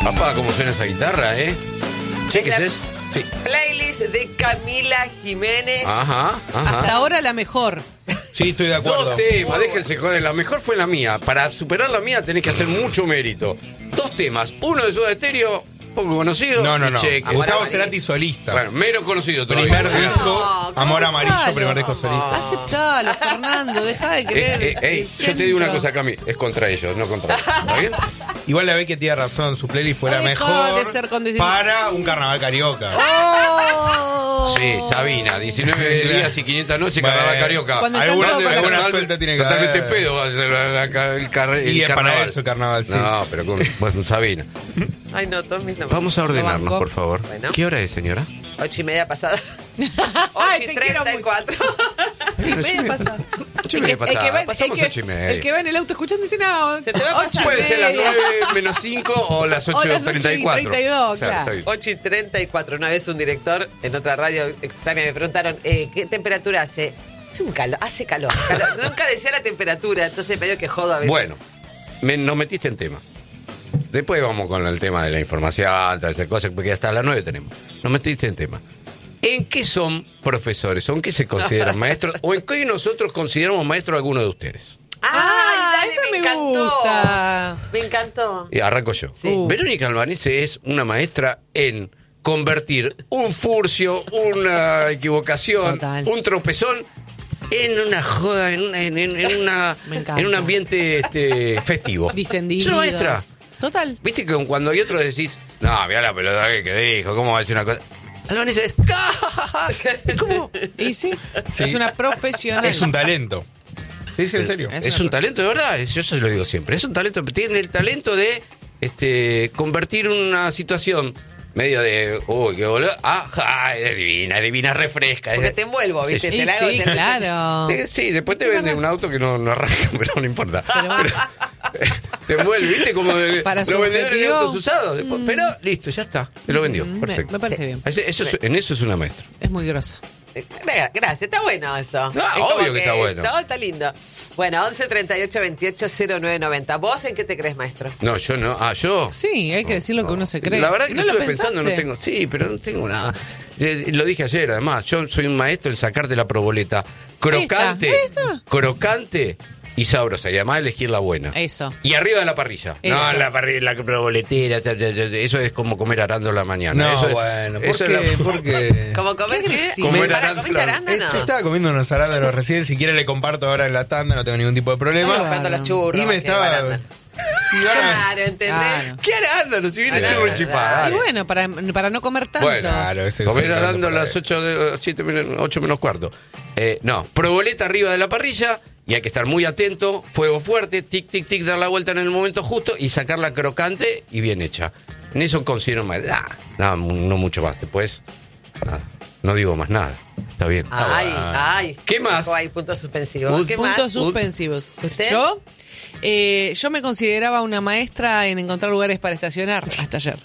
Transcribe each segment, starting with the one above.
Papá, ¿cómo suena esa guitarra, Che, ¿qué es eso? Sí. Playlist de Camila Jiménez. Ajá. Hasta ahora la mejor. Sí, estoy de acuerdo. 2 temas, déjense joder. La mejor fue la mía. Para superar la mía tenés que hacer mucho mérito. 2 temas. Uno de Soda Stereo, poco conocido. No. Cheque. Gustavo Cerati solista. Bueno, menos conocido todavía. Primer disco, Amor Amarillo, Aceptalo. primer disco solista. Aceptalo, Fernando, deja de querer. Yo te digo una cosa, Cami. Es contra ellos, no contra ellos. ¿Está bien? Igual la ve que tiene razón, su playlist fue la Dejá mejor de ser condescendiente. para un carnaval carioca. ¡Oh! Sí, Sabina, 19 días y 500 noches, Bueno, carnaval carioca. Cuando alguna suelta tiene que totalmente haber. pedo va a ser el Y es para carnaval. eso el carnaval, sí. No, pero con Sabina. Ay, no, Tommy, no. Vamos a ordenarnos, banco. por favor. Bueno. ¿Qué hora es, señora? 8:30 pasada. Ay, te quiero 8:34. pasa. 8:30 pasada. Pasamos 8:30. El que va en el auto escuchando dice, no, Se te va a pasar. Puede ser las 9 menos 5 o las 8:34. 8:32, Claro, claro. está bien. 8:34. Una vez un director en otra radio también me preguntaron ¿qué temperatura hace? Hace calor. Nunca decía la temperatura, entonces medio que jodo a veces. Bueno, nos metiste en tema. Después vamos con el tema de la información, todas esas cosas, porque hasta las 9 tenemos. Nos metiste en tema. ¿En qué son profesores? ¿O en qué se consideran maestros? ¿O en qué nosotros consideramos maestros a alguno de ustedes? Ay, esa dale, me me encantó. gusta. Me encantó. Y arranco yo. Sí. Verónica Albanese es una maestra en convertir un furcio, una equivocación, Total. un tropezón en una joda, en Me encanta. un ambiente festivo. Distendido. Es una maestra. Total. Viste que cuando hay otros decís, no, mirá la pelota que dijo, ¿cómo va a decir una cosa? Albanese es, es como, Y sí, Sí. es una profesional. Es un talento. Sí, en serio. es un talento de verdad, yo se lo digo siempre, es un talento, tiene el talento de convertir una situación medio de, uy, qué boludo, es divina, refresca. Porque te envuelvo, ¿viste? Sí, Te la hago, Sí, te- claro. Sí, después te vende un auto que no arranca, pero no importa. Te envuelve, ¿viste? Como Para los su vendedores de objetivo. autos usados. Después, pero listo, ya está, te lo vendió, perfecto. Me parece bien. En eso es una maestra. Es muy grosa. Gracias, está bueno eso. No, Es como obvio que está bueno. Todo está lindo. Bueno, 11 38 28 0990. ¿Vos en qué te crees, maestro? No, yo no. Yo. Sí, hay que decir lo que uno se cree. La verdad que ¿No lo estuve pensaste? pensando, no tengo. Sí, pero no tengo nada. Lo dije ayer, además. Yo soy un maestro en sacarte la proboleta crocante, Ahí está. crocante y sabrosa. Y además elegir la buena. Eso. Y arriba de la parrilla. Eso. No, la parrilla, la proboletera. Eso es como comer arándano a la mañana. No, Eso es- bueno, ¿por eso es qué? la- Porque ¿Cómo comer Qué qué? agresivo. Comer Para, arándano. ¿comiste arándanos? estaba comiendo unos arándanos recién, si quiere le comparto ahora en la tanda, no tengo ningún tipo de Estaba problema. buscando los churros. Y me que estaba... arándano. Claro, ¿entendés? Claro. ¿Qué arándano? Si viene Claro, churro y chipá, claro. dale. Y bueno, para no comer tanto. Bueno, Claro, ese es comer el arándano a para las él. 8 menos cuarto. No, proboleta arriba de la parrilla y hay que estar muy atento, fuego fuerte, tic, tic, tic, dar la vuelta en el momento justo y sacarla crocante y bien hecha. En eso considero más. Nada, no mucho más. Después, nada, no digo más nada. Está bien. Ay. ¿Qué más? Hay puntos suspensivos. ¿Qué Puntos más? suspensivos. ¿Usted? Yo me consideraba una maestra en encontrar lugares para estacionar hasta ayer.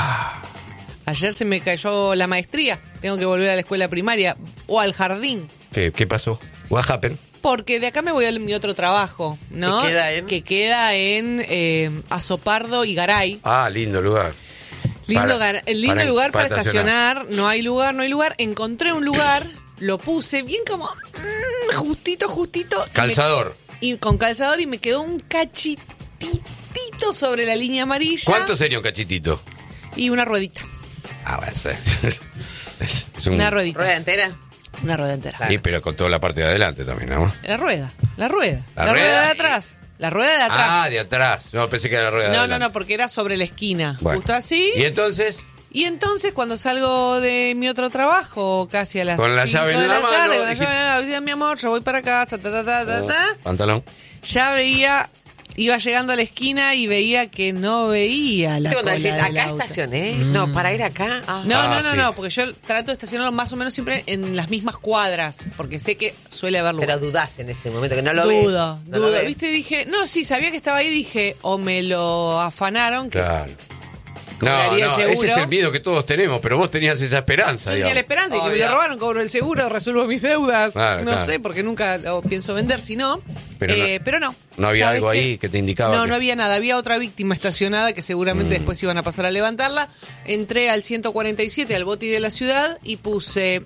Ayer se me cayó la maestría. Tengo que volver a la escuela primaria o al jardín. ¿Qué pasó? What happened? Porque de acá me voy a mi otro trabajo, ¿no? ¿Que queda en? Azopardo y Garay. Lindo lugar. Lindo lugar para estacionar. estacionar. No hay lugar. Encontré un lugar, lo puse bien como justito. Calzador. Y con calzador y me quedó un cachitito sobre la línea amarilla. ¿Cuánto sería un cachitito? Y una ruedita. Bueno. Es un... Una ruedita. ¿Rueda entera? Una rueda entera. Sí, pero con toda la parte de adelante también, ¿no? La rueda. La rueda rueda de atrás. La rueda de atrás. De atrás. No, pensé que era la rueda de adelante. No, porque era sobre la esquina. Bueno. Justo así. ¿Y entonces? Y entonces cuando salgo de mi otro trabajo, casi a las Con la 5 llave en de la la mano, tarde, con la dijiste- llave en la mano, mi amor, yo voy para casa, Pantalón. ya veía, iba llegando a la esquina y veía que no veía la ¿Viste cuando cola decís, del acá auto. estacioné? No, para ir acá. No, sí. porque yo trato de estacionarlo más o menos siempre en las mismas cuadras, porque sé que suele haber lugar. Pero dudás en ese momento, que no lo ves. Dudo. No lo ves. ¿Viste? Dije, no, sí, sabía que estaba ahí, dije, o me lo afanaron, que Claro. cobraría el seguro. Ese es el miedo que todos tenemos, pero vos tenías esa esperanza. Yo tenía la esperanza de que me lo robaron, cobro el seguro, resuelvo mis deudas. No sé, porque nunca lo pienso vender, si no. Pero no. ¿No había algo qué? ahí que te indicaba? No había nada. Había otra víctima estacionada que seguramente después iban a pasar a levantarla. Entré al 147, al boti de la ciudad, y puse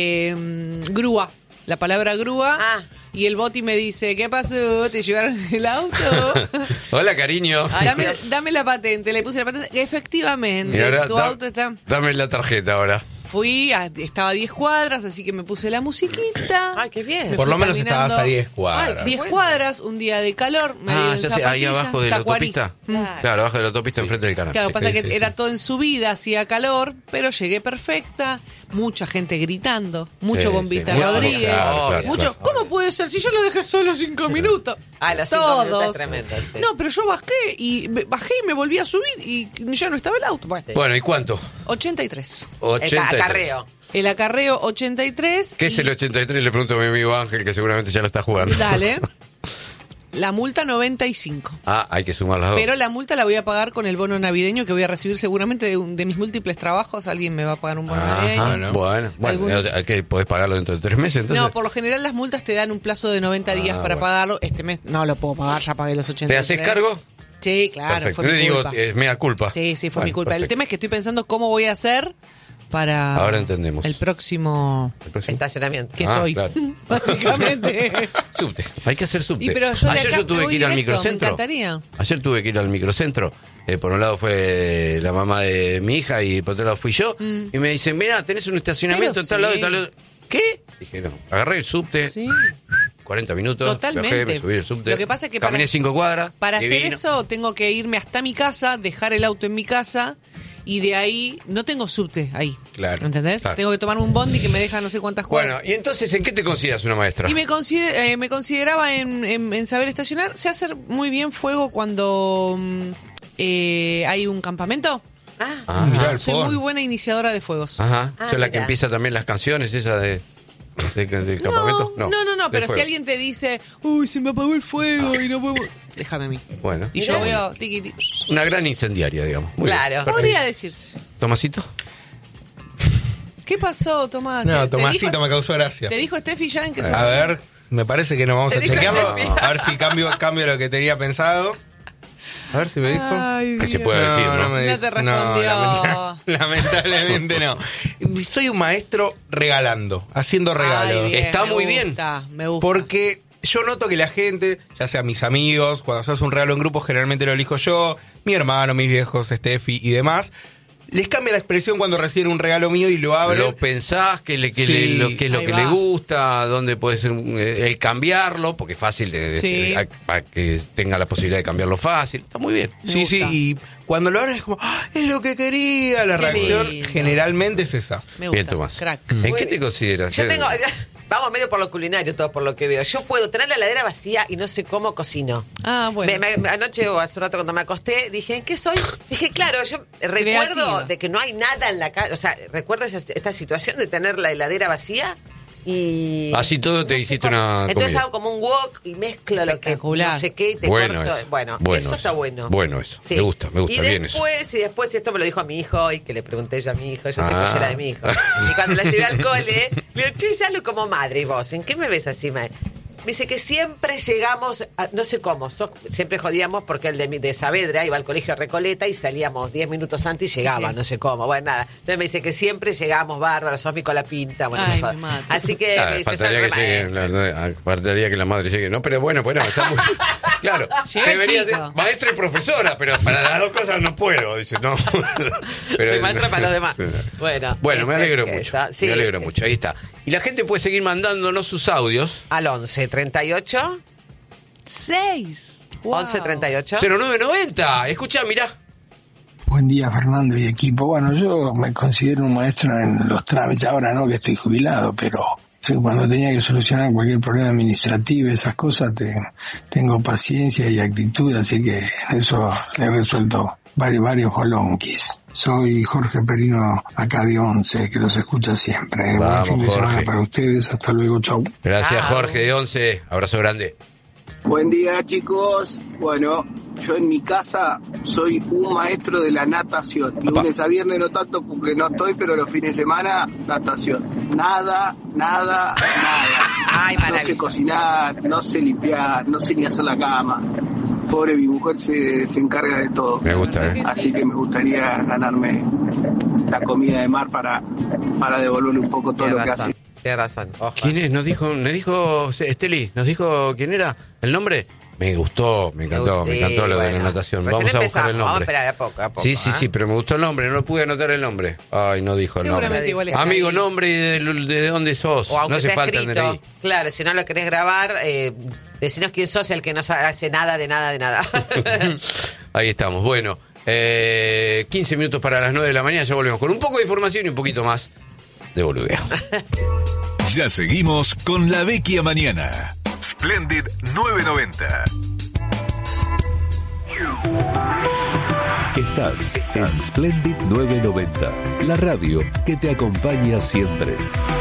grúa. La palabra grúa. Y el boti me dice, ¿qué pasó? ¿Te llevaron el auto? Hola, cariño. Dame la patente. Le puse la patente. Efectivamente, y ahora, tu auto está... Dame la tarjeta ahora. Estaba a 10 cuadras, así que me puse la musiquita. Ay, qué bien. Por lo menos estabas a 10 cuadras. 10 cuadras, un día de calor. Ya sé, ahí abajo de la autopista. Claro, abajo de la autopista, enfrente del canal. Claro, pasa que era todo en subida, hacía calor, pero llegué perfecta. Mucha gente gritando, mucho Bombita Rodríguez. Claro. ¿Cómo puede ser? Si yo lo dejé solo 5 minutos. Los 5 minutos es tremendo. Sí. No, pero yo bajé y me volví a subir y ya no estaba el auto. Bueno, ¿y cuánto? 83. El acarreo. El acarreo 83. ¿Qué es el 83? Le pregunto a mi amigo Ángel, que seguramente ya lo está jugando. Dale. La multa 95. Hay que sumar las dos. Pero la multa la voy a pagar con el bono navideño que voy a recibir seguramente de mis múltiples trabajos. Alguien me va a pagar un bono navideño. Bueno, ¿qué podés pagarlo dentro de 3 meses entonces? No, por lo general las multas te dan un plazo de 90 días para pagarlo. Este mes no lo puedo pagar, ya pagué los 83. ¿Te haces cargo? Sí, claro. Perfecto. Fue mi culpa. culpa. Es mea culpa. Sí, fue mi culpa. Perfecto. El tema es que estoy pensando cómo voy a hacer para Ahora entendemos. el próximo estacionamiento. que soy, claro. básicamente. Subte. Hay que hacer subte. Pero yo Ayer yo tuve que ir al microcentro. Me encantaría. Ayer tuve que ir al microcentro. Por un lado fue la mamá de mi hija y por otro lado fui yo. Y me dicen, mirá, tenés un estacionamiento en tal lado y tal lado. ¿Qué? Dije, no. Agarré el subte. Sí. 40 minutos. Totalmente. Bajé, me subí el subte. Lo que pasa es que caminé 5 cuadras. Para hacer divino. eso tengo que irme hasta mi casa, dejar el auto en mi casa. Y de ahí, no tengo subte ahí. Claro. ¿Entendés? Claro. Tengo que tomar un bondi que me deja no sé cuántas cuadras. Bueno, y entonces, ¿en qué te consideras una maestra? Y me consideraba en saber estacionar. Sé hacer muy bien fuego cuando hay un campamento. Soy muy buena iniciadora de fuegos. Ajá. ¿Soy la que empieza también las canciones, esa del campamento? No, pero fuego. si alguien te dice, uy, se me apagó el fuego y no puedo... Déjame a mí. Bueno. Y yo veo tiqui, tiqui. Una gran incendiaria, digamos. Muy Claro. bien. Perfecto. Podría decirse. ¿Tomasito? ¿Qué pasó, Tomás? No, ¿Te Tomasito dijo- me causó gracia. Te dijo Steffi ya en que A ver, me parece que no vamos a Te dijo chequearlo. Steffi. A ver si cambio lo que tenía pensado. A ver si me dijo. Ay, Que se Dios. puede decir, ¿no? me No dijo. te respondió. Lamentablemente no. Soy un maestro regalando, haciendo regalos. Ay, bien, Está me muy bien. gusta, me gusta. Porque yo noto que la gente, ya sea mis amigos, cuando se hace un regalo en grupo, generalmente lo elijo yo, mi hermano, mis viejos, Steffi y demás, les cambia la expresión cuando reciben un regalo mío y lo abren. Lo pensás, que es Sí. lo Ahí que va. le gusta, dónde puede ser el cambiarlo, porque es fácil Sí. para que tenga la posibilidad de cambiarlo fácil. Está muy bien. Me Sí, gusta. y cuando lo abren es como, ¡ah, es lo que quería! La Qué reacción lindo. generalmente es esa. Me gusta. Bien, Tomás. Crack. ¿En qué te consideras? Yo tengo... Vamos medio por lo culinario, todo por lo que veo. Yo puedo tener la heladera vacía y no sé cómo cocino. Ah, bueno. Anoche o hace un rato cuando me acosté, dije, ¿en qué soy? Dije, claro, yo recuerdo Creativa. de que no hay nada en la casa. O sea, recuerdo esta situación de tener la heladera vacía y... Así todo te no sé hiciste cómo. una Entonces comida. hago como un wok y mezclo lo que Espectacular. no sé qué y te Bueno corto. eso. Bueno, Bueno eso está eso. bueno. Bueno eso. Me gusta y bien eso. después esto me lo dijo a mi hijo y que le pregunté yo a mi hijo, yo soy Ah. pollera de mi hijo. Y cuando la llevé al cole, le dije, che, ya lo como madre, ¿y vos? ¿En qué me ves así, madre? Dice que siempre llegamos, no sé cómo, siempre jodíamos porque el de Saavedra iba al colegio Recoleta y salíamos 10 minutos antes y llegaba, Sí. no sé cómo, bueno, nada. Entonces me dice que siempre llegamos bárbaros, sos mi pinta, bueno, Ay, me joda. mi madre. Así que me dice, faltaría, "Sos que re llegue, faltaría que la madre llegue. No, pero bueno, está muy... Claro, Llega debería chico. ser maestra y profesora, pero para las dos cosas no puedo. Dice, no. Pero, Soy maestra para los demás. Sí. Bueno, me alegro es mucho. eso, sí. Me alegro mucho. Ahí está. Y la gente puede seguir mandándonos sus audios. Al 11 38 6. 11 38 0990. Escucha, mirá. Buen día, Fernando y equipo. Bueno, yo me considero un maestro en los trámites, ahora no que estoy jubilado, pero cuando tenía que solucionar cualquier problema administrativo, esas cosas, tengo paciencia y actitud, así que eso he resuelto varios bolonquis. Soy Jorge Perino, acá de 11, que los escucha siempre. Vamos, Buen fin de semana Jorge. para ustedes, hasta luego, chau. Gracias, Chao. Jorge de 11. Abrazo grande. Buen día, chicos. Bueno, yo en mi casa soy un maestro de la natación. Lunes a viernes no tanto porque no estoy, pero los fines de semana, natación. Nada. Ay, No sé maravilloso. cocinar, no sé limpiar, no sé ni hacer la cama. Pobre, mi mujer se encarga de todo. Me gusta, ¿eh? Así que me gustaría ganarme la comida de mar para devolverle un poco todo lo que hace. Tienes razón. Ojo. ¿Quién es? Nos dijo Esteli, nos dijo quién era el nombre. Me gustó, me encantó lo de la natación. Recién Vamos a buscar empezamos, el nombre. vamos a esperar de a poco, Sí, pero me gustó el nombre, no pude anotar el nombre. Ay, no dijo el Seguramente nombre. igual está Amigo, ahí. nombre y de dónde sos. O aunque No hace sea falta escrito. andar ahí. Claro, si no lo querés grabar, decinos quién sos el que no hace nada de nada. Ahí estamos. Bueno, 15 minutos para las 9 de la mañana. Ya volvemos con un poco de información y un poquito más de boludeo. Ya seguimos con La Vecchia Mañana. Splendid 990. Estás en Splendid 990, la radio que te acompaña siempre.